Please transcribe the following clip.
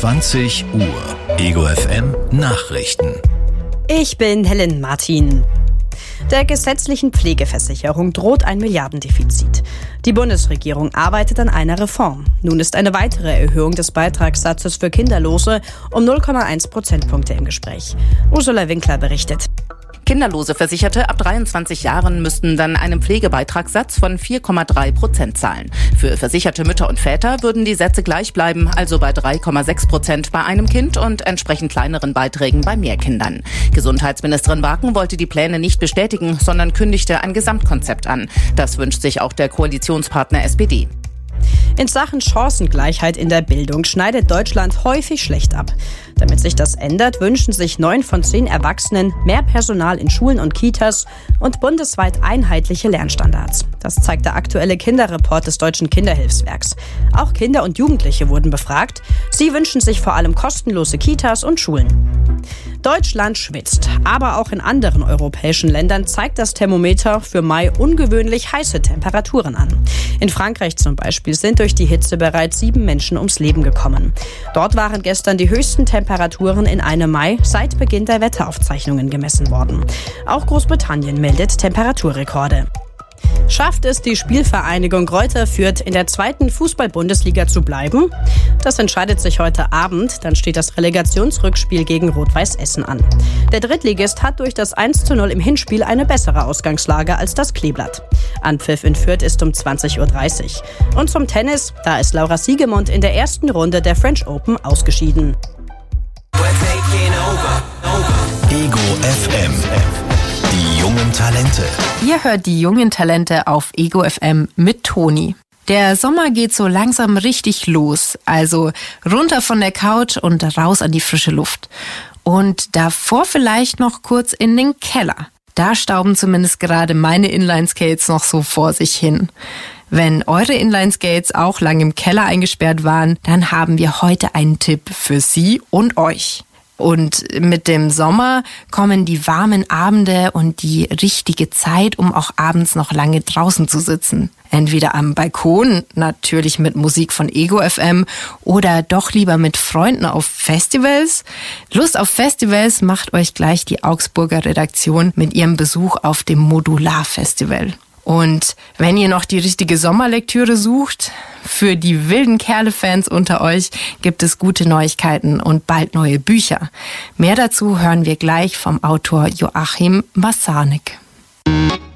20 Uhr. Ego FM Nachrichten. Ich bin Helen Martin. Der gesetzlichen Pflegeversicherung droht ein Milliardendefizit. Die Bundesregierung arbeitet an einer Reform. Nun ist eine weitere Erhöhung des Beitragssatzes für Kinderlose um 0,1 Prozentpunkte im Gespräch. Ursula Winkler berichtet. Kinderlose Versicherte ab 23 Jahren müssten dann einen Pflegebeitragssatz von 4,3% zahlen. Für versicherte Mütter und Väter würden die Sätze gleich bleiben, also bei 3,6% bei einem Kind und entsprechend kleineren Beiträgen bei mehr Kindern. Gesundheitsministerin Waken wollte die Pläne nicht bestätigen, sondern kündigte ein Gesamtkonzept an. Das wünscht sich auch der Koalitionspartner SPD. In Sachen Chancengleichheit in der Bildung schneidet Deutschland häufig schlecht ab. Damit sich das ändert, wünschen sich 9 von 10 Erwachsenen mehr Personal in Schulen und Kitas und bundesweit einheitliche Lernstandards. Das zeigt der aktuelle Kinderreport des Deutschen Kinderhilfswerks. Auch Kinder und Jugendliche wurden befragt. Sie wünschen sich vor allem kostenlose Kitas und Schulen. Deutschland schwitzt, aber auch in anderen europäischen Ländern zeigt das Thermometer für Mai ungewöhnlich heiße Temperaturen an. In Frankreich zum Beispiel sind durch die Hitze bereits 7 Menschen ums Leben gekommen. Dort waren gestern die höchsten Temperaturen in einem Mai seit Beginn der Wetteraufzeichnungen gemessen worden. Auch Großbritannien meldet Temperaturrekorde. Schafft es die Spielvereinigung Greuther Fürth in der 2. Fußball-Bundesliga zu bleiben? Das entscheidet sich heute Abend, dann steht das Relegationsrückspiel gegen Rot-Weiß Essen an. Der Drittligist hat durch das 1:0 im Hinspiel eine bessere Ausgangslage als das Kleeblatt. Anpfiff in Fürth ist um 20:30 Uhr. Und zum Tennis, da ist Laura Siegemund in der ersten Runde der French Open ausgeschieden. Ego FM. Die jungen Talente. Ihr hört die jungen Talente auf Ego FM mit Toni. Der Sommer geht so langsam richtig los, also runter von der Couch und raus an die frische Luft. Und davor vielleicht noch kurz in den Keller. Da stauben zumindest gerade meine Inlineskates noch so vor sich hin. Wenn eure Inlineskates auch lang im Keller eingesperrt waren, dann haben wir heute einen Tipp für Sie und euch. Und mit dem Sommer kommen die warmen Abende und die richtige Zeit, um auch abends noch lange draußen zu sitzen. Entweder am Balkon, natürlich mit Musik von Ego FM, oder doch lieber mit Freunden auf Festivals. Lust auf Festivals macht euch gleich die Augsburger Redaktion mit ihrem Besuch auf dem Modular Festival. Und wenn ihr noch die richtige Sommerlektüre sucht, für die wilden Kerle-Fans unter euch gibt es gute Neuigkeiten und bald neue Bücher. Mehr dazu hören wir gleich vom Autor Joachim Massanek.